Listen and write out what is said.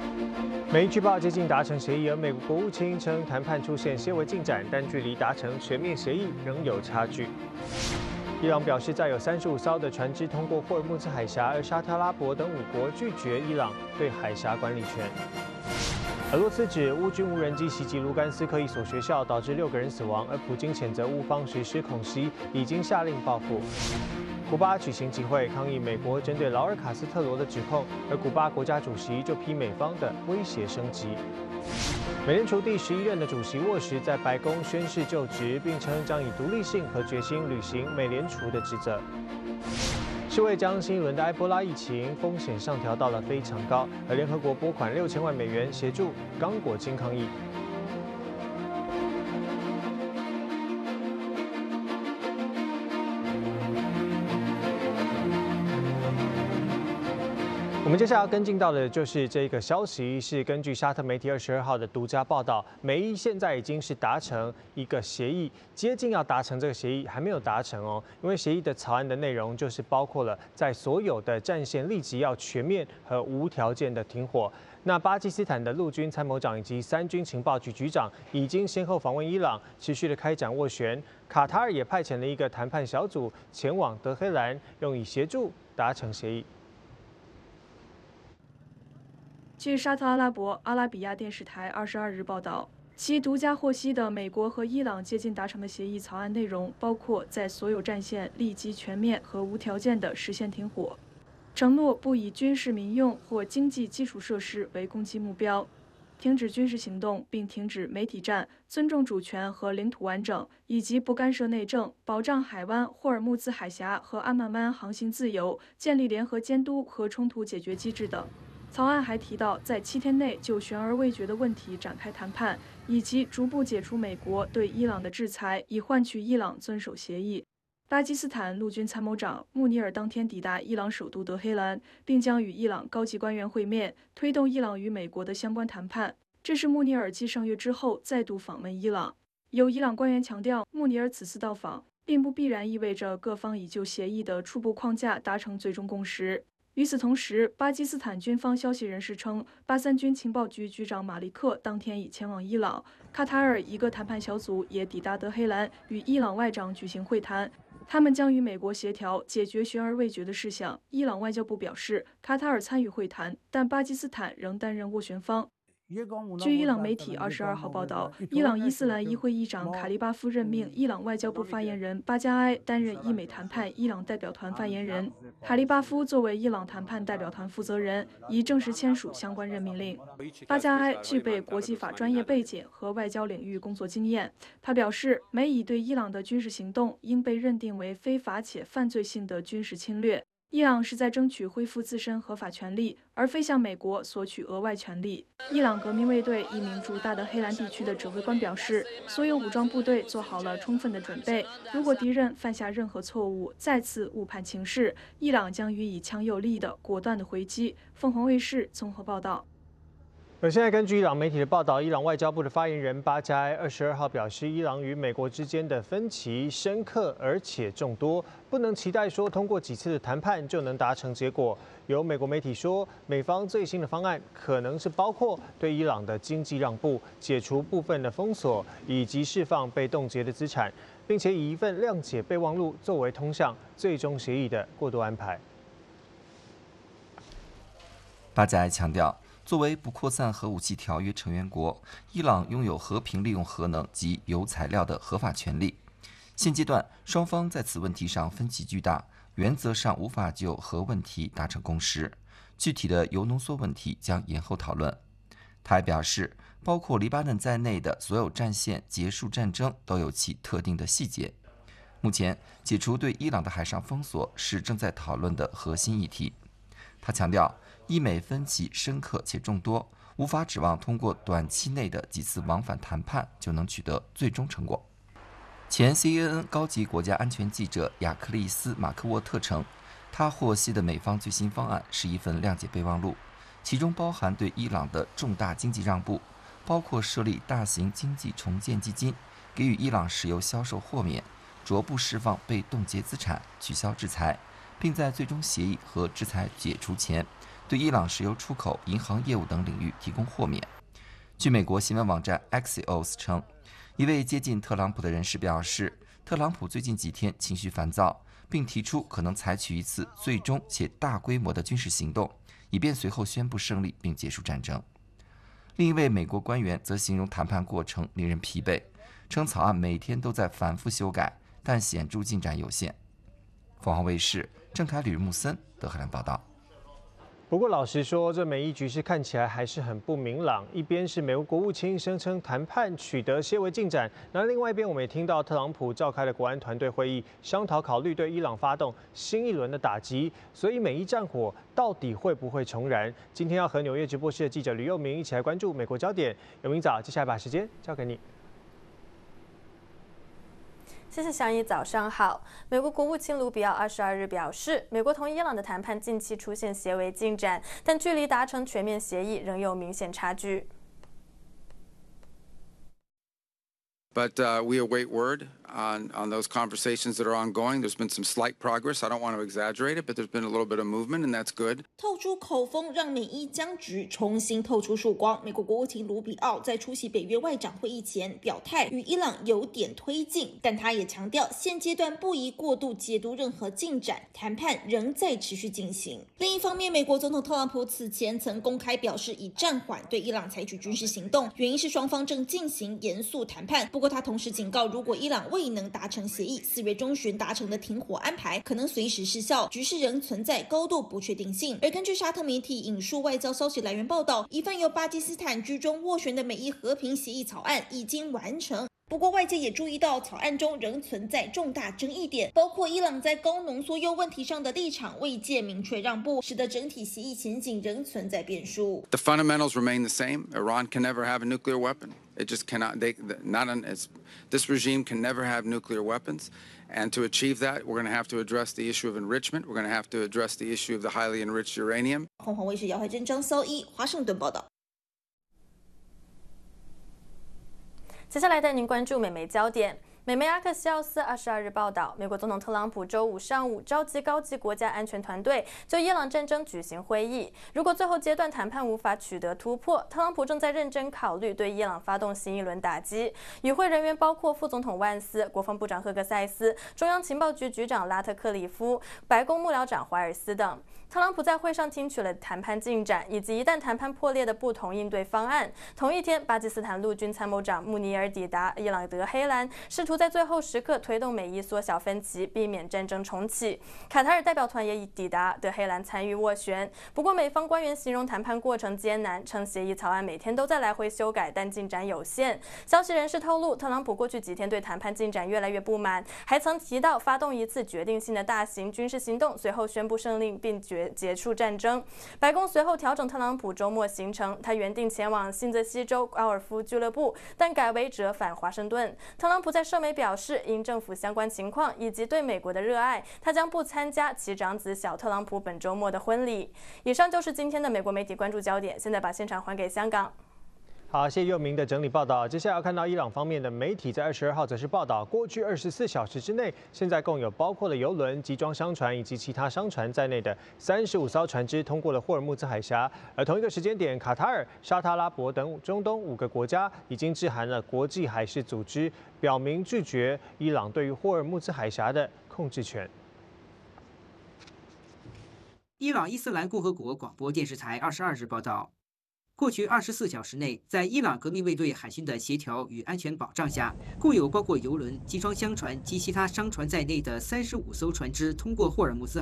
美据报接近达成协议，而美国国务卿称谈判出现些微进展，但距离达成全面协议仍有差距。伊朗表示，载有35艘的船只通过霍尔木兹海峡，而沙特阿拉伯等5国拒绝伊朗对海峡管理权。俄罗斯指乌军无人机袭击卢甘斯克一所学校，导致6个人死亡，而普京谴责乌方实施恐袭，已经下令报复。古巴举行集会，抗议美国针对劳尔卡斯特罗的指控，而古巴国家主席就批美方的威胁升级。美联储第11任的主席沃什在白宫宣誓就职，并称将以独立性和决心履行美联储的职责。世卫将新一轮的埃博拉疫情风险上调到了非常高，而联合国拨款6000万美元协助刚果金抗疫。我们接下来要跟进到的就是这个消息，是根据沙特媒体22号的独家报道，美伊现在已经是达成一个协议，接近要达成这个协议，还没有达成哦，因为协议的草案的内容就是包括了在所有的战线立即要全面和无条件的停火。那巴基斯坦的陆军参谋长以及3军情报局局长已经先后访问伊朗，持续的开展斡旋。卡塔尔也派遣了一个谈判小组前往德黑兰，用以协助达成协议。 据沙特阿拉伯阿拉比亚电视台22日报道，其独家获悉的美国和伊朗接近达成的协议草案内容，包括在所有战线立即全面和无条件地实现停火，承诺不以军事民用或经济基础设施为攻击目标，停止军事行动并停止媒体战，尊重主权和领土完整，以及不干涉内政，保障海湾、霍尔木兹海峡和安曼湾航行自由，建立联合监督和冲突解决机制等。草案还提到，在7天内就悬而未决的问题展开谈判，以及逐步解除美国对伊朗的制裁，以换取伊朗遵守协议。巴基斯坦陆军参谋长穆尼尔当天抵达伊朗首都德黑兰，并将与伊朗高级官员会面，推动伊朗与美国的相关谈判。这是穆尼尔继上月之后再度访问伊朗。有伊朗官员强调，穆尼尔此次到访并不必然意味着各方已就协议的初步框架达成最终共识。与此同时，巴基斯坦军方消息人士称，巴3军情报局局长马利克当天已前往伊朗。卡塔尔一个谈判小组也抵达德黑兰，与伊朗外长举行会谈。他们将与美国协调解决悬而未决的事项。伊朗外交部表示，卡塔尔参与会谈，但巴基斯坦仍担任斡旋方。据伊朗媒体22号报道，伊朗伊斯兰议会议长卡利巴夫任命伊朗外交部发言人巴加埃担任伊美谈判伊朗代表团发言人。卡利巴夫作为伊朗谈判代表团负责人，已正式签署相关任命令。巴加埃具备国际法专业背景和外交领域工作经验。他表示，美以对伊朗的军事行动应被认定为非法且犯罪性的军事侵略。伊朗是在争取恢复自身合法权利，而非向美国索取额外权利。伊朗革命卫队一名驻大德黑兰地区的指挥官表示，所有武装部队做好了充分的准备，如果敌人犯下任何错误，再次误判情势，伊朗将予以强有力的、果断的回击。凤凰卫视综合报道。 现在根据伊朗媒体的报道，伊朗外交部的发言人巴加埃22号表示，伊朗与美国之间的分歧深刻而且众多，不能期待说通过几次的谈判就能达成结果。有美国媒体说，美方最新的方案可能是包括对伊朗的经济让步、解除部分的封锁，以及释放被冻结的资产，并且以一份谅解备忘录作为通向最终协议的过渡安排。 巴加埃强调，作为不扩散核武器条约成员国，伊朗拥有和平利用核能及铀材料的合法权利。现阶段，双方在此问题上分歧巨大，原则上无法就核问题达成共识。具体的铀浓缩问题将延后讨论。他还表示，包括黎巴嫩在内的所有战线结束战争都有其特定的细节。目前，解除对伊朗的海上封锁是正在讨论的核心议题。他强调，伊美分歧深刻且众多，无法指望通过短期内的几次往返谈判就能取得最终成果。前 CNN 高级国家安全记者亚克利斯·马克沃特称，他获悉的美方最新方案是一份谅解备忘录，其中包含对伊朗的重大经济让步，包括设立大型经济重建基金，给予伊朗石油销售豁免，逐步释放被冻结资产，取消制裁，并在最终协议和制裁解除前， 对伊朗石油出口、银行业务等领域提供豁免。据美国新闻网站 Axios 称，一位接近特朗普的人士表示，特朗普最近几天情绪烦躁，并提出可能采取一次最终且大规模的军事行动，以便随后宣布胜利并结束战争。另一位美国官员则形容谈判过程令人疲惫，称草案每天都在反复修改，但显著进展有限。凤凰卫视郑凯吕木森德黑兰报道。 不过，老实说，这美伊局势看起来还是很不明朗。一边是美国国务卿声称谈判取得些微进展，那另外一边我们也听到特朗普召开了国安团队会议，商讨考虑对伊朗发动新一轮的打击。所以，美伊战火到底会不会重燃？今天要和纽约直播室的记者吕佑明一起来关注美国焦点。佑明早，接下来把时间交给你。 谢谢祥一，早上好。美国国务卿卢比奥22日表示，美国同伊朗的谈判近期出现些微进展，但距离达成全面协议仍有明显差距。 But we await word on those conversations that are ongoing. There's been some slight progress. I don't want to exaggerate it, but there's been a little bit of movement, and that's good. 透出口风，让美伊僵局重新透出曙光。美国国务卿卢比奥在出席北约外长会议前表态，与伊朗有点推进，但他也强调，现阶段不宜过度解读任何进展，谈判仍在持续进行。另一方面，美国总统特朗普此前曾公开表示，已暂缓对伊朗采取军事行动，原因是双方正进行严肃谈判。不过，他同时警告，如果伊朗未能达成协议，4月中旬达成的停火安排可能随时失效，局势仍存在高度不确定性。而根据沙特媒体引述外交消息来源报道，一份由巴基斯坦居中斡旋的美伊和平协议草案已经完成。不过，外界也注意到，草案中仍存在重大争议点，包括伊朗在高浓缩铀问题上的立场未见明确让步，使得整体协议前景仍存在变数。 The fundamentals remain the same. Iran can never have a nuclear weapon. It just cannot. This regime can never have nuclear weapons. And to achieve that, we're going to have to address the issue of enrichment. We're going to have to address the issue of the highly enriched uranium. 凤凰卫视姚怀珍、张骚一华盛顿报道。 接下来带您关注美媒焦点。美媒阿克西奥斯22日报道，美国总统特朗普周五上午召集高级国家安全团队就伊朗战争举行会议。如果最后阶段谈判无法取得突破，特朗普正在认真考虑对伊朗发动新一轮打击。与会人员包括副总统万斯、国防部长赫格塞斯、中央情报局局长拉特克里夫、白宫幕僚长怀尔斯等。特朗普在会上听取了谈判进展以及一旦谈判破裂的不同应对方案。同一天，巴基斯坦陆军参谋长穆尼尔抵达伊朗德黑兰，试图在最后时刻推动美伊缩小分歧，避免战争重启。卡塔尔代表团也已抵达德黑兰参与斡旋。不过，美方官员形容谈判过程艰难，称协议草案每天都在来回修改，但进展有限。消息人士透露，特朗普过去几天对谈判进展越来越不满，还曾提到发动一次决定性的大型军事行动，随后宣布胜利并结束战争。白宫随后调整特朗普周末行程，他原定前往新泽西州高尔夫俱乐部，但改为折返华盛顿。特朗普在社媒表示，因政府相关情况以及对美国的热爱，他将不参加其长子小特朗普本周末的婚礼。以上就是今天的美国媒体关注焦点，现在把现场还给香港。 好，谢谢佑明的整理报道。接下来要看到伊朗方面的媒体在22号则是报道，过去24小时之内，现在共有包括了邮轮、集装商船以及其他商船在内的35艘船只通过了霍尔木兹海峡。而同一个时间点，卡塔尔、沙特阿拉伯等中东5个国家已经致函了国际海事组织，表明拒绝伊朗对于霍尔木兹海峡的控制权。 伊朗伊斯兰共和国广播电视台22日报道。过去24小时内，在伊朗革命卫队海军的协调与安全保障下，共有包括邮轮、集装箱船及其他商船在内的35艘船只通过霍尔木兹